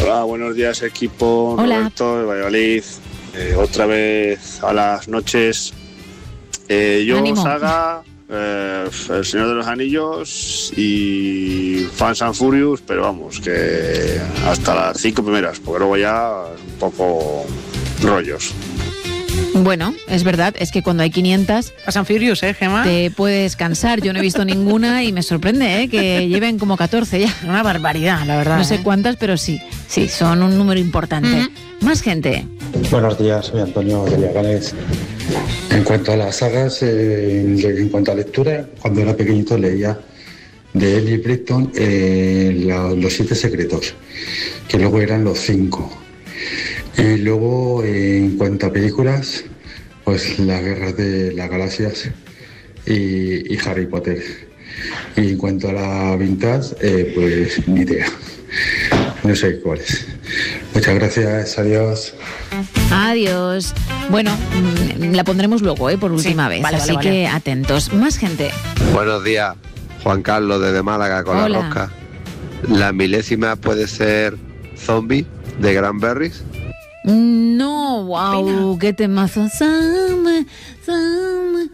Hola, buenos días equipo. Hola. Roberto de Valladolid. Otra vez a las noches. Yo Ánimo. saga, El Señor de los Anillos y Fast and Furious, pero vamos, que hasta las 5 primeras, porque luego ya un poco rollos. Bueno, es verdad, es que cuando hay 500 Fast and Furious, Gemma. te puedes cansar. Yo no he visto ninguna y me sorprende que lleven como 14 ya. Una barbaridad, la verdad. No sé cuántas, pero sí, son un número importante. Más gente. Buenos días, soy Antonio de Villagrés. En cuanto a las sagas, en cuanto a lectura, cuando era pequeñito leía de Ellie Britton Los 7 secretos, que luego eran los 5. Y luego, en cuanto a películas, pues La Guerra de las Galaxias y Harry Potter. Y en cuanto a la vintage, pues ni idea. No sé cuáles. Muchas gracias, adiós. Adiós. Bueno, la pondremos luego, por última vez. vale, Así vale. que atentos. Más gente. Buenos días, Juan Carlos desde Málaga con Hola. la rosca. La milésima puede ser Zombie de Cranberries. No, wow, qué temazo. Summer, summer,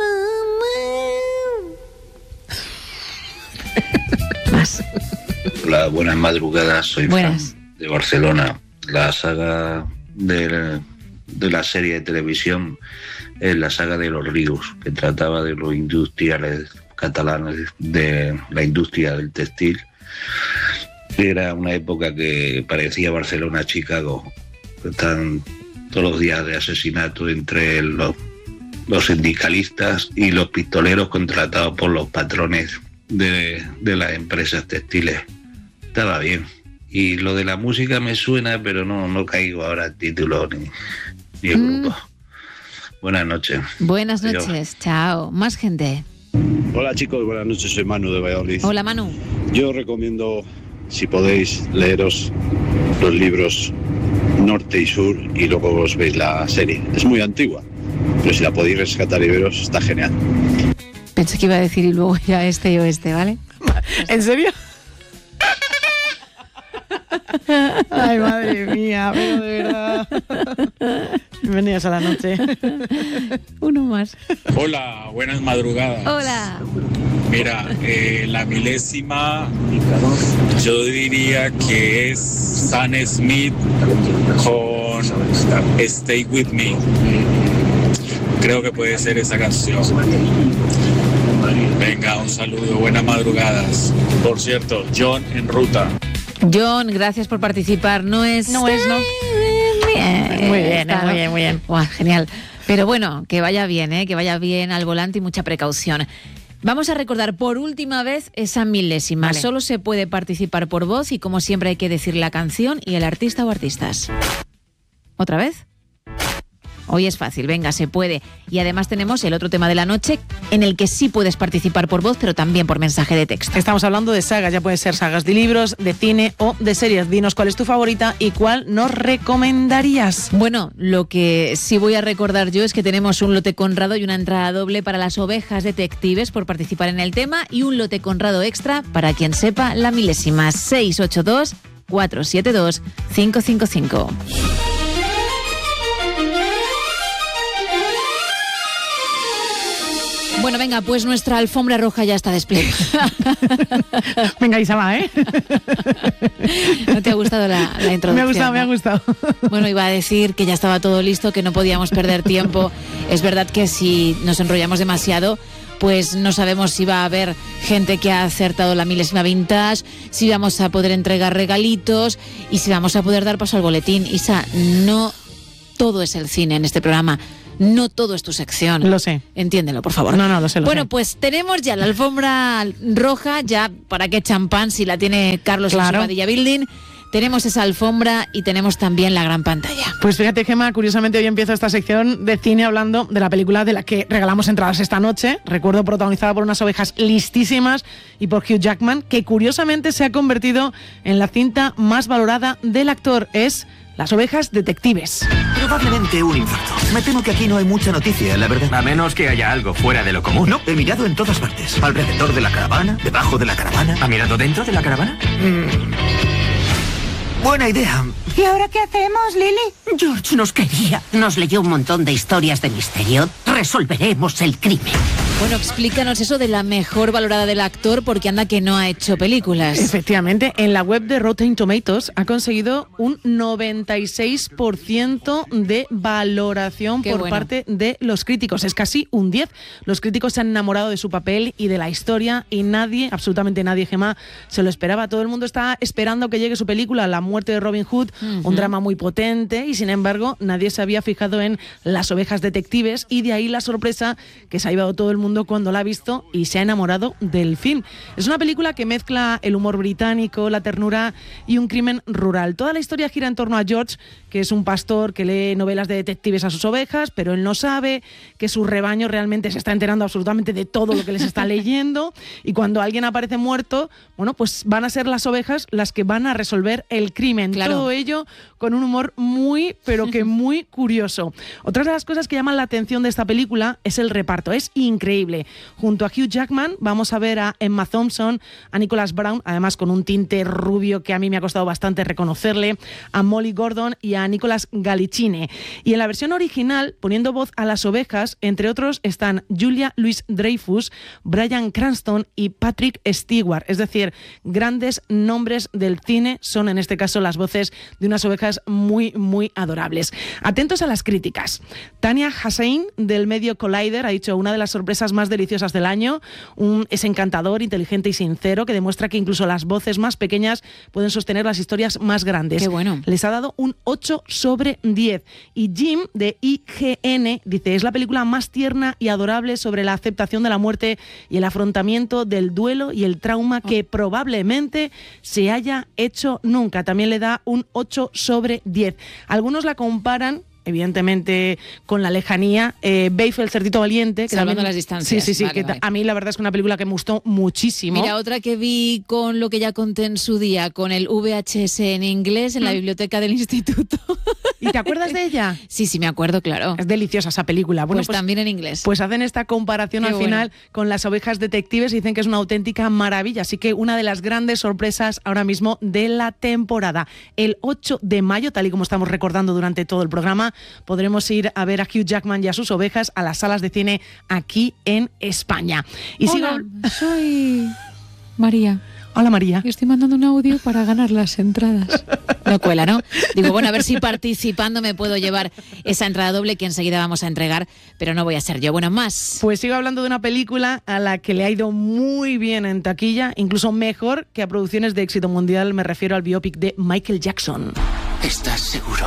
summer. Más. Hola, buenas madrugadas, soy Buenas. Fran de Barcelona. La saga de la serie de televisión es la saga de los ríos, que trataba de los industriales catalanes, de la industria del textil. Era una época que parecía Barcelona-Chicago. Están todos los días de asesinato entre los sindicalistas y los pistoleros contratados por los patrones de las empresas textiles. Estaba bien. Y lo de la música me suena, pero no caigo ahora el título ni el grupo. Buenas noches. Buenas Adiós. noches, chao. Más gente. Hola chicos, buenas noches, soy Manu de Valladolid. Hola, Manu. Yo os recomiendo, si podéis, leeros los libros Norte y Sur y luego os veis la serie. Es muy antigua, pero si la podéis rescatar y veros, está genial. Pensé que iba a decir y luego ya este y oeste, ¿vale? ¿En serio? Ay, madre mía, pero de verdad. Bienvenidos a la noche. Uno más. Hola, buenas madrugadas. Hola. Mira, la milésima, yo diría que es Sam Smith con Stay With Me. Creo que puede ser esa canción. Venga, un saludo, buenas madrugadas. Por cierto, John en ruta. John, gracias por participar. No es... No es, ¿no? Muy bien, Está, muy bien, muy bien. Buah, genial. Pero bueno, que vaya bien, que vaya bien al volante y mucha precaución. Vamos a recordar por última vez esa milésima. Vale. Solo se puede participar por voz y como siempre hay que decir la canción y el artista o artistas. ¿Otra vez? Hoy es fácil, venga, se puede. Y además tenemos el otro tema de la noche en el que sí puedes participar por voz, pero también por mensaje de texto. Estamos hablando de sagas, ya pueden ser sagas de libros, de cine o de series. Dinos cuál es tu favorita y cuál nos recomendarías. Bueno, lo que sí voy a recordar yo es que tenemos un lote Conrado y una entrada doble para las ovejas detectives por participar en el tema y un lote Conrado extra para quien sepa la milésima. 682 472 555. Bueno, venga, pues nuestra alfombra roja ya está desplegada. Venga, Isama, ¿eh? ¿No te ha gustado la introducción? Me ha gustado. Bueno, iba a decir que ya estaba todo listo, que no podíamos perder tiempo. Es verdad que si nos enrollamos demasiado, pues no sabemos si va a haber gente que ha acertado la milésima vintage, si vamos a poder entregar regalitos y si vamos a poder dar paso al boletín. Isa, no todo es el cine en este programa. No todo es tu sección. Lo sé. Entiéndelo, por favor. No, lo sé. Bueno, pues tenemos ya la alfombra roja, ya para qué champán si la tiene Carlos en su Padilla Building. Tenemos esa alfombra y tenemos también la gran pantalla. Pues fíjate, Gemma, curiosamente hoy empiezo esta sección de cine hablando de la película de la que regalamos entradas esta noche. Recuerdo, protagonizada por unas ovejas listísimas y por Hugh Jackman, que curiosamente se ha convertido en la cinta más valorada del actor. Es Las ovejas detectives. Probablemente un infarto. Me temo que aquí no hay mucha noticia, la verdad. A menos que haya algo fuera de lo común. No, he mirado en todas partes. Alrededor de la caravana, debajo de la caravana. ¿Ha mirado dentro de la caravana? Buena idea. ¿Y ahora qué hacemos, Lily? George nos quería. Nos leyó un montón de historias de misterio. Resolveremos el crimen. Bueno, explícanos eso de la mejor valorada del actor, porque anda que no ha hecho películas. Efectivamente, en la web de Rotten Tomatoes ha conseguido un 96% de valoración por parte de los críticos. Es casi un 10. Los críticos se han enamorado de su papel y de la historia y nadie, absolutamente nadie, Gemma, se lo esperaba. Todo el mundo está esperando que llegue su película, La muerte de Robin Hood, un drama muy potente, y sin embargo nadie se había fijado en Las ovejas detectives, y de ahí la sorpresa que se ha llevado todo el mundo cuando la ha visto y se ha enamorado del film. Es una película que mezcla el humor británico, la ternura y un crimen rural. Toda la historia gira en torno a George, que es un pastor que lee novelas de detectives a sus ovejas, pero él no sabe que su rebaño realmente se está enterando absolutamente de todo lo que les está leyendo, y cuando alguien aparece muerto, bueno, pues van a ser las ovejas las que van a resolver el crimen. Claro. Todo ello con un humor muy, pero que muy curioso. Otra de las cosas que llaman la atención de esta película es el reparto. Es increíble. Junto a Hugh Jackman vamos a ver a Emma Thompson, a Nicholas Brown, además con un tinte rubio que a mí me ha costado bastante reconocerle, a Molly Gordon y a Nicolas Gallicine. Y en la versión original, poniendo voz a las ovejas, entre otros, están Julia Louis-Dreyfus, Bryan Cranston y Patrick Stewart. Es decir, grandes nombres del cine son en este caso las voces de unas ovejas muy, muy adorables. Atentos a las críticas. Tania Hussein del medio Collider ha dicho: una de las sorpresas más deliciosas del año. Es encantador, inteligente y sincero, que demuestra que incluso las voces más pequeñas pueden sostener las historias más grandes. Qué bueno. Les ha dado un 8/10. Y Jim, de IGN, dice: es la película más tierna y adorable sobre la aceptación de la muerte y el afrontamiento del duelo y el trauma que probablemente se haya hecho nunca. También le da un 8/10. Algunos la comparan, evidentemente, con La lejanía, Babe, el cerdito valiente, que salvando también, las distancias. Sí, vale, que a mí la verdad es que una película que me gustó muchísimo. Mira, otra que vi con lo que ya conté en su día, con el VHS en inglés en la biblioteca del instituto. ¿Y te acuerdas de ella? Sí, me acuerdo, claro. Es deliciosa esa película. Bueno, pues también en inglés. Pues hacen esta comparación al final con Las ovejas detectives y dicen que es una auténtica maravilla. Así que una de las grandes sorpresas ahora mismo de la temporada. El 8 de mayo, tal y como estamos recordando durante todo el programa, podremos ir a ver a Hugh Jackman y a sus ovejas a las salas de cine aquí en España. Y hola, soy María. Hola, María. Y estoy mandando un audio para ganar las entradas. No cuela, ¿no? Digo, bueno, a ver si participando me puedo llevar esa entrada doble que enseguida vamos a entregar, pero no voy a ser yo. Bueno, más. Pues sigo hablando de una película a la que le ha ido muy bien en taquilla, incluso mejor que a producciones de éxito mundial. Me refiero al biopic de Michael Jackson. ¿Estás seguro?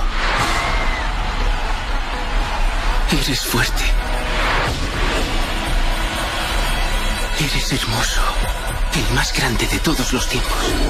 Eres fuerte. Eres hermoso. El más grande de todos los tiempos.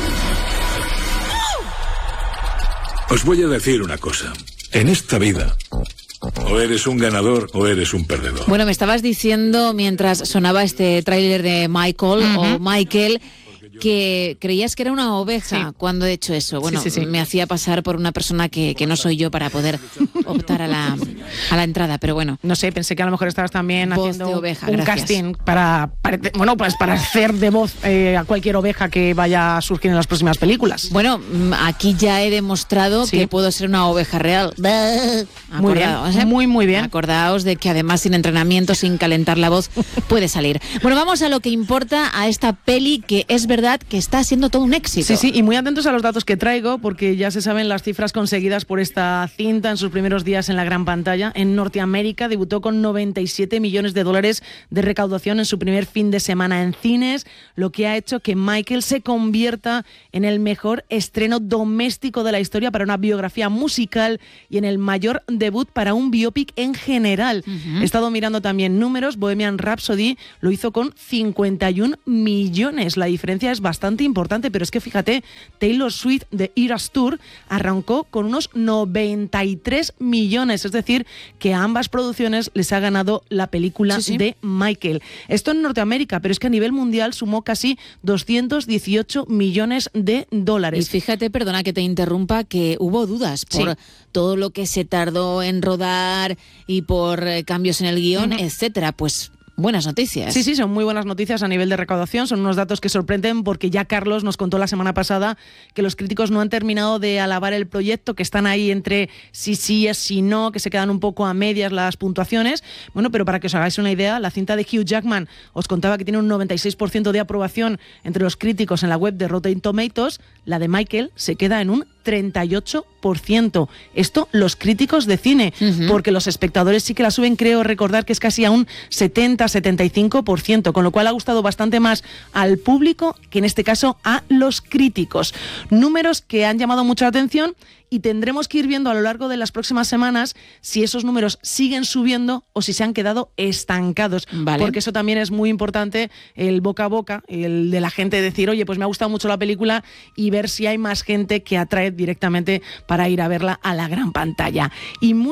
Os voy a decir una cosa. En esta vida, o eres un ganador o eres un perdedor. Bueno, me estabas diciendo mientras sonaba este tráiler de Michael o Michael, que creías que era una oveja cuando he hecho eso. Bueno, me hacía pasar por una persona que no soy yo para poder optar a la entrada, pero bueno. No sé, pensé que a lo mejor estabas también haciendo oveja, un casting para hacer de voz a cualquier oveja que vaya a surgir en las próximas películas. Bueno, aquí ya he demostrado que puedo ser una oveja real. Muy bien, muy bien. Acordaos de que además sin entrenamiento, sin calentar la voz, puede salir. Bueno, vamos a lo que importa, a esta peli que es verdad que está siendo todo un éxito. Sí, y muy atentos a los datos que traigo, porque ya se saben las cifras conseguidas por esta cinta en sus primeros días en la gran pantalla. En Norteamérica debutó con $97 millones de recaudación en su primer fin de semana en cines, lo que ha hecho que Michael se convierta en el mejor estreno doméstico de la historia para una biografía musical y en el mayor debut para un biopic en general. He estado mirando también números. Bohemian Rhapsody lo hizo con 51 millones. La diferencia es bastante importante, pero es que fíjate, Taylor Swift de Eras Tour arrancó con unos 93 millones, es decir, que a ambas producciones les ha ganado la película de Michael. Esto en Norteamérica, pero es que a nivel mundial sumó casi 218 millones de dólares. Y fíjate, perdona que te interrumpa, que hubo dudas por todo lo que se tardó en rodar y por cambios en el guión, etcétera. Pues buenas noticias. Sí, son muy buenas noticias a nivel de recaudación. Son unos datos que sorprenden porque ya Carlos nos contó la semana pasada que los críticos no han terminado de alabar el proyecto, que están ahí entre sí, sí no, que se quedan un poco a medias las puntuaciones. Bueno, pero para que os hagáis una idea, la cinta de Hugh Jackman os contaba que tiene un 96% de aprobación entre los críticos en la web de Rotten Tomatoes. La de Michael se queda en un 38%. Esto los críticos de cine, porque los espectadores sí que la suben, creo recordar que es casi a un 70-75%, con lo cual ha gustado bastante más al público que en este caso a los críticos. Números que han llamado mucha atención y tendremos que ir viendo a lo largo de las próximas semanas si esos números siguen subiendo o si se han quedado estancados. Vale. Porque eso también es muy importante, el boca a boca, el de la gente decir, oye, pues me ha gustado mucho la película, y ver si hay más gente que atrae directamente para ir a verla a la gran pantalla. Y muy